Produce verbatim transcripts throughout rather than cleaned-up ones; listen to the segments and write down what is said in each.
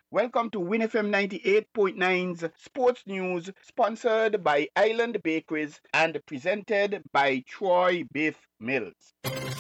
Welcome to Win F M ninety-eight point nine's Sports News, sponsored by Island Bakeries and presented by Troy Beef Mills.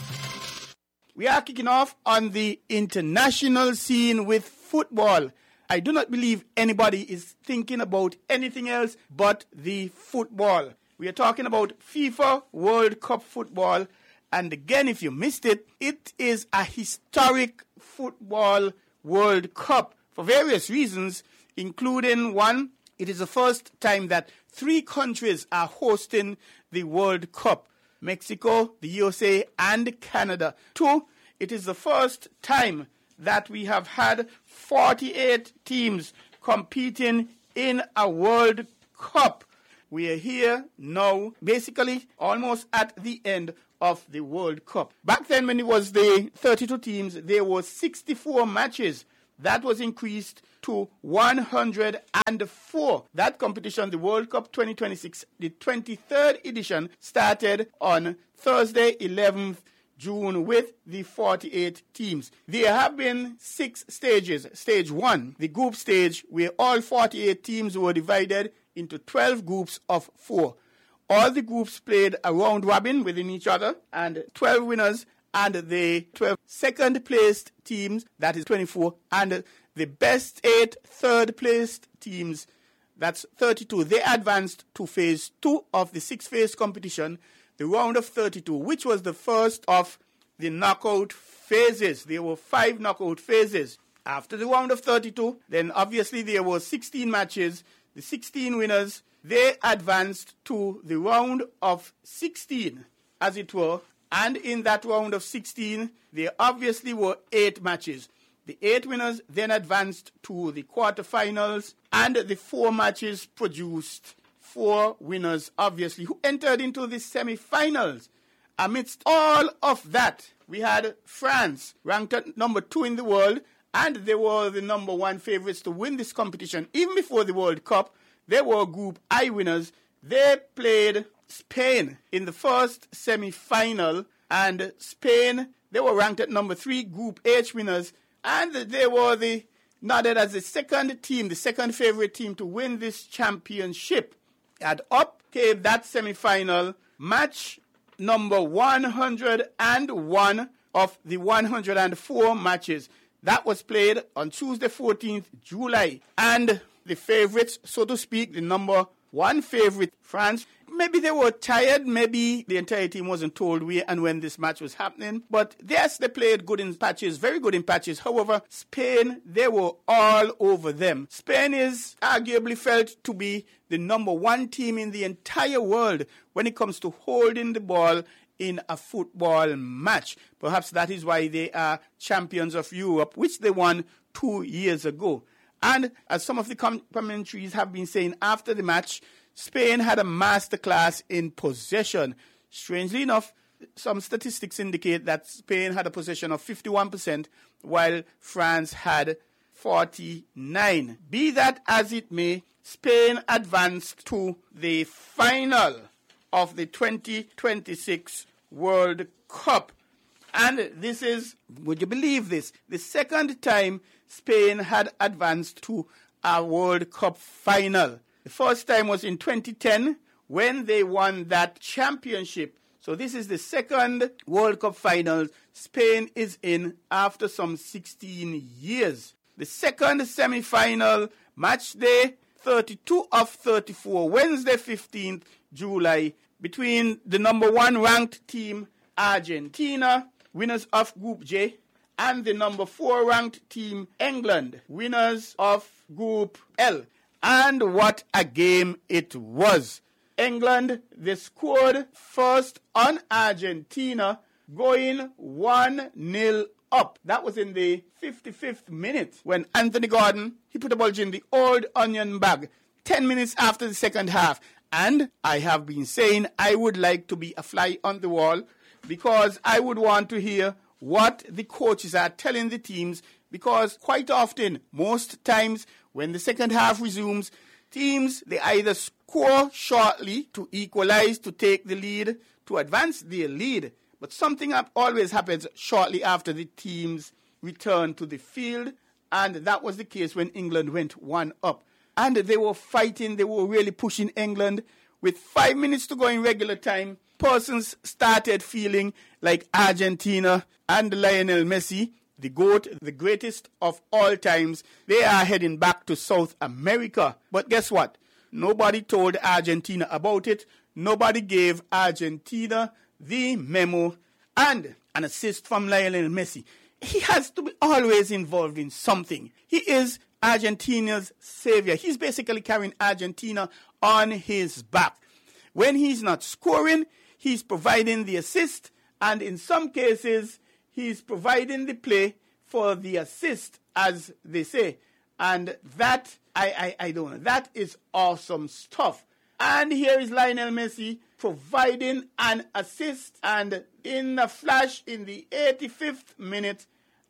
We are kicking off on the international scene with football. I do not believe anybody is thinking about anything else but the football. We are talking about FIFA World Cup football. And again, if you missed it, it is a historic football World Cup for various reasons, including one, it is the first time that three countries are hosting the World Cup. Mexico, the U S A, and Canada. Two, it is the first time that we have had forty-eight teams competing in a World Cup. We are here now, basically almost at the end of the World Cup. Back then, when it was the thirty-two teams, there were sixty-four matches. That was increased to one hundred four. That competition, the World Cup twenty twenty-six, the twenty-third edition, started on Thursday, eleventh June, with the forty-eight teams. There have been six stages. Stage one, the group stage, where all forty-eight teams were divided into twelve groups of four. All the groups played a round robin within each other, and twelve winners, and the twelve second-placed teams, that is twenty-four, and the best eight third-placed teams, that's thirty-two. They advanced to phase two of the six-phase competition, the round of thirty-two, which was the first of the knockout phases. There were five knockout phases. After the round of thirty-two, then obviously there were sixteen matches. The sixteen winners, they advanced to the round of sixteen, as it were. And in that round of sixteen, there obviously were eight matches. The eight winners then advanced to the quarterfinals, and the four matches produced four winners, obviously, who entered into the semifinals. Amidst all of that, we had France, ranked at number two in the world, and they were the number one favorites to win this competition. Even before the World Cup, they were Group I winners. They played Spain in the first semi-final, and Spain, they were ranked at number three, Group H winners, and they were the nodded as the second team, the second favorite team to win this championship. And up came that semi-final, match number one hundred one of the one hundred four matches. That was played on Tuesday, fourteenth July, and the favorites, so to speak, the number one favorite, France, maybe they were tired, maybe the entire team wasn't told where and when this match was happening, but yes, they played good in patches, very good in patches. However, Spain, they were all over them. Spain is arguably felt to be the number one team in the entire world when it comes to holding the ball in a football match. Perhaps that is why they are champions of Europe, which they won two years ago. And as some of the commentaries have been saying after the match, Spain had a masterclass in possession. Strangely enough, some statistics indicate that Spain had a possession of fifty-one percent, while France had forty-nine. Be that as it may, Spain advanced to the final of the twenty twenty-six World Cup. And this is, would you believe this, the second time Spain had advanced to a World Cup final. The first time was in twenty ten when they won that championship. So this is the second World Cup final Spain is in after some sixteen years. The second semi-final, match day thirty-two of thirty-four, Wednesday, fifteenth July, between the number one ranked team, Argentina, winners of Group J, and the number four ranked team, England, winners of Group L. And what a game it was. England, they scored first on Argentina, going one nil up. That was in the fifty-fifth minute when Anthony Gordon, he put a ball in the old onion bag ten minutes after the second half. And I have been saying I would like to be a fly on the wall because I would want to hear what the coaches are telling the teams, because quite often, most times, when the second half resumes, teams, they either score shortly to equalize, to take the lead, to advance their lead. But something always happens shortly after the teams return to the field, And that was the case when England went one up. And they were fighting, they were really pushing England. With five minutes to go in regular time, persons started feeling like Argentina and Lionel Messi, the GOAT, the greatest of all times, they are heading back to South America. But guess what? Nobody told Argentina about it. Nobody gave Argentina the memo. And an assist from Lionel Messi. He has to be always involved in something. He is Argentina's savior. He's basically carrying Argentina on his back. When he's not scoring, he's providing the assist, and in some cases, he's providing the play for the assist, as they say. And that, I, I, I don't know, that is awesome stuff. And here is Lionel Messi providing an assist, and in a flash, in the eighty-fifth minute,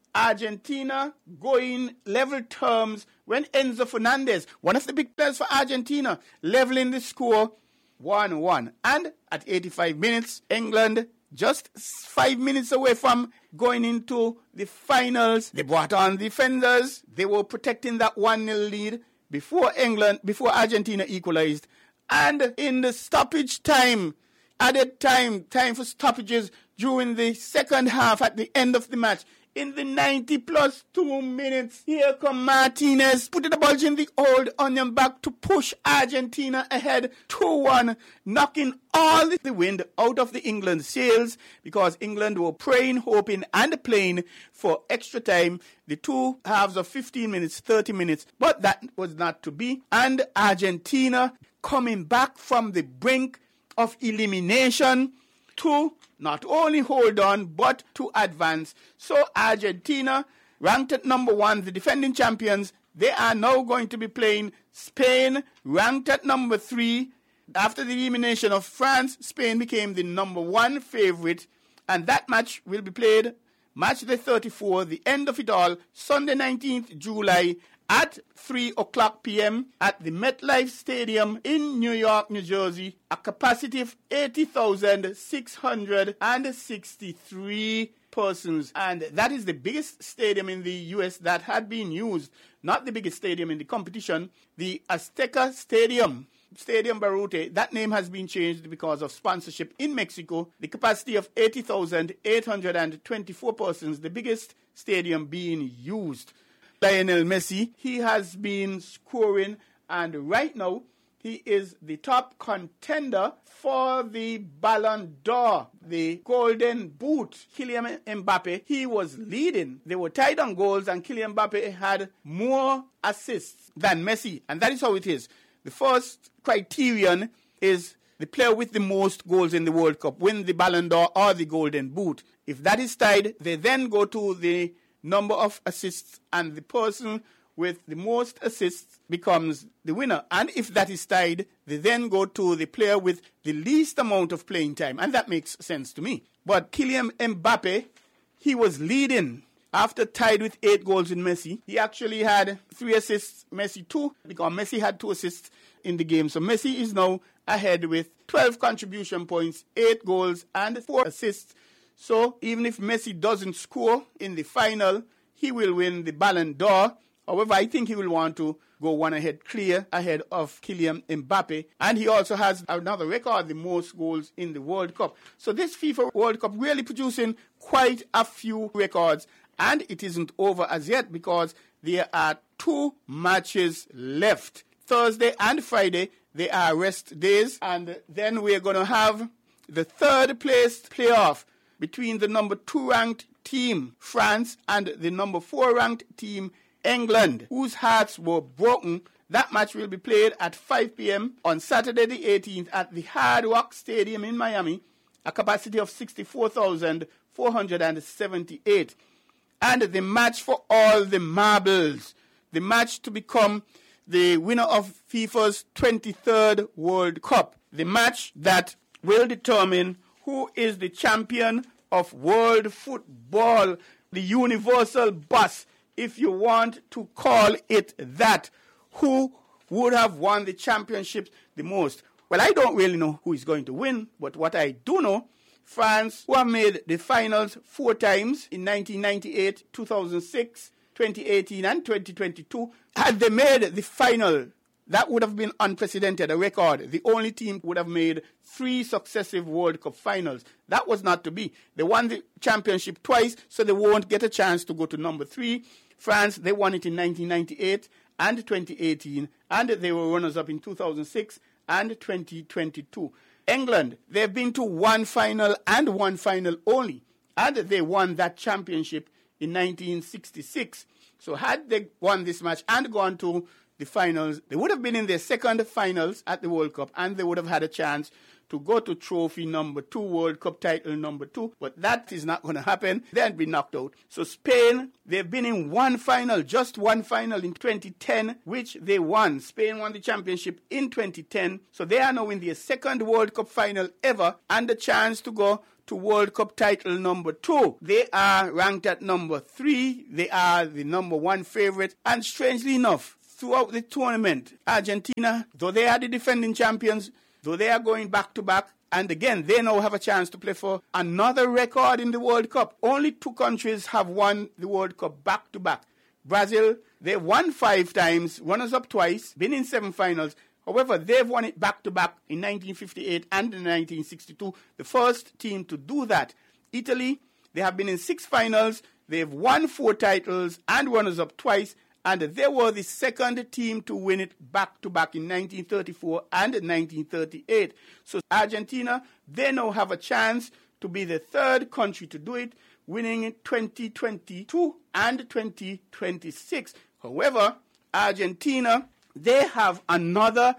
Argentina going level terms when Enzo Fernandez, one of the big players for Argentina, leveling the score one one. And at eighty-five minutes, England, just five minutes away from going into the finals, they brought on defenders. They were protecting that one nil lead before England, before Argentina equalized. And in the stoppage time, added time, time for stoppages during the second half at the end of the match, in the ninety plus two minutes, here come Martinez, putting the ball in the old onion back to push Argentina ahead two one, knocking all the wind out of the England sails, because England were praying, hoping, and playing for extra time, the two halves of fifteen minutes, thirty minutes, but that was not to be. And Argentina coming back from the brink of elimination to not only hold on, but to advance. So Argentina, ranked at number one, the defending champions, they are now going to be playing Spain, ranked at number three. After the elimination of France, Spain became the number one favorite, and that match will be played match day thirty-four, the end of it all, Sunday nineteenth July, at three o'clock p.m. at the MetLife Stadium in New York, New Jersey, a capacity of eighty thousand six hundred sixty-three persons. And that is the biggest stadium in the U S that had been used, not the biggest stadium in the competition, the Azteca Stadium. Stadium Barute, that name has been changed because of sponsorship in Mexico. The capacity of eighty thousand eight hundred twenty-four persons, the biggest stadium being used. Lionel Messi, he has been scoring, and right now he is the top contender for the Ballon d'Or, the Golden Boot. Kylian Mbappe, he was leading. They were tied on goals, and Kylian Mbappe had more assists than Messi, and that is how it is. The first criterion is the player with the most goals in the World Cup win the Ballon d'Or or the Golden Boot. If that is tied, they then go to the number of assists, and the person with the most assists becomes the winner. And if that is tied, they then go to the player with the least amount of playing time, and that makes sense to me. But Kylian Mbappe, he was leading after tied with eight goals in Messi. He actually had three assists, Messi two, because Messi had two assists in the game. So Messi is now ahead with twelve contribution points, eight goals, and four assists. So even if Messi doesn't score in the final, he will win the Ballon d'Or. However, I think he will want to go one ahead clear ahead of Kylian Mbappe. And he also has another record, the most goals in the World Cup. So this FIFA World Cup really producing quite a few records. And it isn't over as yet, because there are two matches left. Thursday and Friday, they are rest days. And then we're going to have the third place playoff between the number two ranked team, France, and the number four ranked team, England, whose hearts were broken. That match will be played at five p.m. on Saturday the eighteenth at the Hard Rock Stadium in Miami, a capacity of sixty-four thousand four hundred seventy-eight. And the match for all the marbles, the match to become the winner of FIFA's twenty-third World Cup, the match that will determine who is the champion of world football, the universal bus, if you want to call it that. Who would have won the championships the most? Well, I don't really know who is going to win, but what I do know, France, who have made the finals four times in nineteen ninety-eight, two thousand six, twenty eighteen and twenty twenty-two, had they made the final, that would have been unprecedented, a record. The only team would have made three successive World Cup finals. That was not to be. They won the championship twice, so they won't get a chance to go to number three. France, they won it in nineteen ninety-eight and twenty eighteen, and they were runners-up in two thousand six and twenty twenty-two. England, they've been to one final and one final only, and they won that championship in nineteen sixty-six. So had they won this match and gone to the finals, they would have been in their second finals at the World Cup, and they would have had a chance to go to trophy number two, World Cup title number two. But that is not going to happen. They'll be knocked out. So Spain, they've been in one final, just one final in twenty ten, which they won. Spain won the championship in twenty ten. So they are now in their second World Cup final ever, and the chance to go to World Cup title number two. They are ranked at number three. They are the number one favorite. And strangely enough, throughout the tournament, Argentina, though they are the defending champions, though they are going back-to-back, and again, they now have a chance to play for another record in the World Cup. Only two countries have won the World Cup back-to-back. Brazil, they won five times, runners-up twice, been in seven finals. However, they've won it back-to-back in nineteen fifty-eight and in nineteen sixty-two, the first team to do that. Italy, they have been in six finals, they've won four titles and runners-up twice, and they were the second team to win it back-to-back in nineteen thirty-four and nineteen thirty-eight. So Argentina, they now have a chance to be the third country to do it, winning in twenty twenty-two and twenty twenty-six. However, Argentina, they have another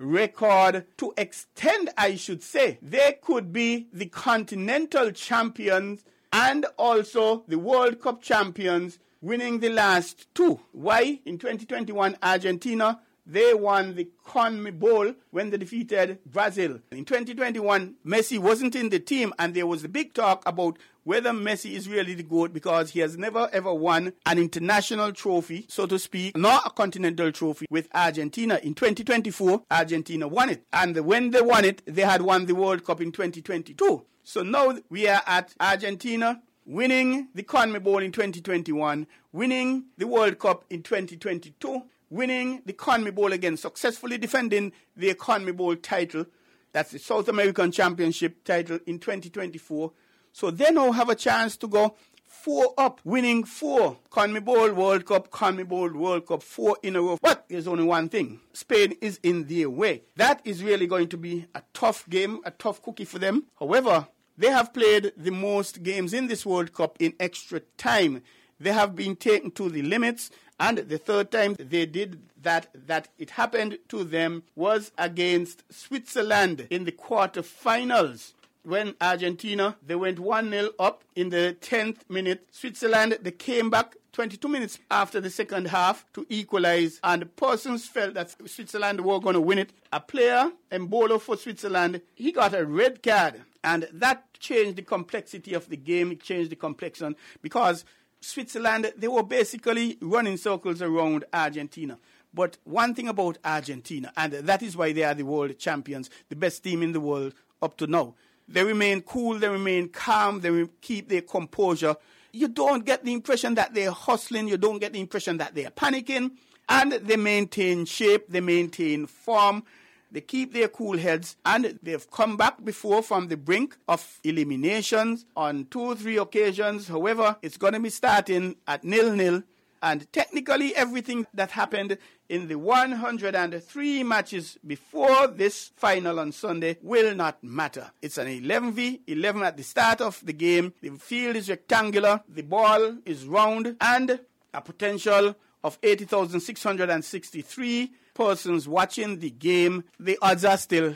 record to extend, I should say. They could be the continental champions and also the World Cup champions, winning the last two. Why? In twenty twenty-one, Argentina, they won the CONMEBOL when they defeated Brazil. In twenty twenty-one, Messi wasn't in the team, and there was a big talk about whether Messi is really the GOAT because he has never ever won an international trophy, so to speak, nor a continental trophy with Argentina. In twenty twenty-four, Argentina won it. And when they won it, they had won the World Cup in twenty twenty-two. So now we are at Argentina winning the CONMEBOL in twenty twenty-one, winning the World Cup in twenty twenty-two, winning the CONMEBOL again, successfully defending the CONMEBOL title, that's the South American Championship title in twenty twenty-four. So they now have a chance to go four up, winning four CONMEBOL World Cup, CONMEBOL World Cup, four in a row. But there's only one thing. Spain is in their way. That is really going to be a tough game, a tough cookie for them. However, they have played the most games in this World Cup in extra time. They have been taken to the limits, and the third time they did that, that it happened to them was against Switzerland in the quarterfinals. When Argentina, they went one nil up in the tenth minute. Switzerland, they came back twenty-two minutes after the second half to equalize, and the persons felt that Switzerland were going to win it. A player, Embolo for Switzerland, he got a red card, and that changed the complexity of the game. It changed the complexion because Switzerland, they were basically running circles around Argentina. But one thing about Argentina, and that is why they are the world champions, the best team in the world up to now, they remain cool, they remain calm, they re- keep their composure. You don't get the impression that they're hustling, you don't get the impression that they're panicking, and they maintain shape, they maintain form, they keep their cool heads, and they've come back before from the brink of eliminations on two or three occasions. However, it's going to be starting at nil-nil, and technically everything that happened in the one hundred three matches before this final on Sunday will not matter. It's an eleven v eleven at the start of the game. The field is rectangular, the ball is round, and a potential of eighty thousand six hundred sixty-three persons watching the game. The odds are still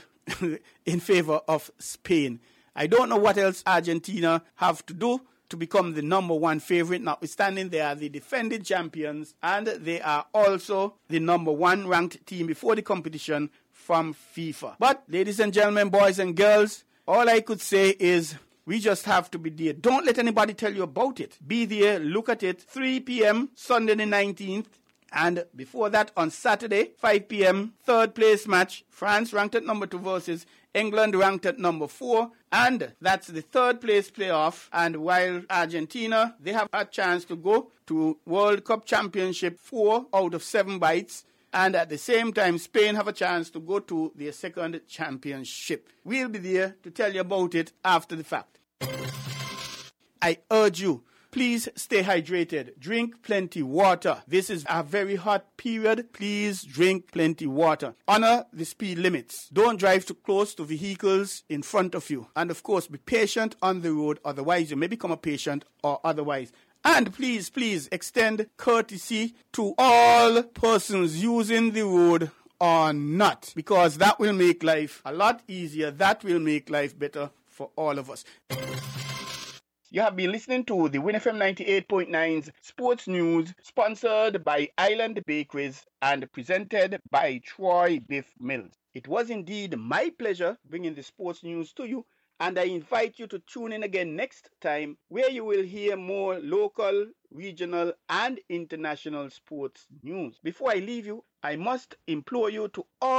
in favor of Spain. I don't know what else Argentina have to do to become the number one favorite, notwithstanding they are the defending champions and they are also the number one ranked team before the competition from FIFA. But ladies and gentlemen, boys and girls, all I could say is we just have to be there. Don't let anybody tell you about it. Be there, look at it, three p.m. Sunday the nineteenth. And before that, on Saturday, five p.m., third place match, France ranked at number two versus England ranked at number four, and that's the third place playoff. And while Argentina, they have a chance to go to World Cup Championship four out of seven bites. And at the same time, Spain have a chance to go to their second championship. We'll be there to tell you about it after the fact. I urge you, please stay hydrated. Drink plenty water. This is a very hot period. Please drink plenty water. Honor the speed limits. Don't drive too close to vehicles in front of you. And of course, be patient on the road. Otherwise, you may become a patient or otherwise. And please, please extend courtesy to all persons using the road or not, because that will make life a lot easier. That will make life better for all of us. You have been listening to the Win F M ninety-eight point nine's Sports News, sponsored by Island Bakeries and presented by Troy Biff Mills. It was indeed my pleasure bringing the sports news to you, and I invite you to tune in again next time, where you will hear more local, regional, and international sports news. Before I leave you, I must implore you to all